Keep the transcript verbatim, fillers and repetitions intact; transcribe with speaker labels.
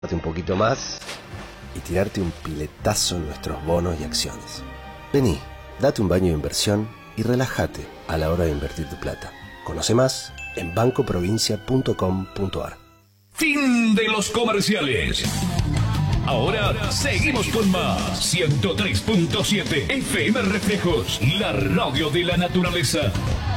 Speaker 1: un poquito más y tirarte un piletazo en nuestros bonos y acciones. Vení, date un baño de inversión y relájate a la hora de invertir tu plata. Conoce más en banco provincia punto com punto ar.
Speaker 2: Fin de los comerciales. Ahora seguimos con más. ciento tres punto siete F M Reflejos, la radio de la naturaleza.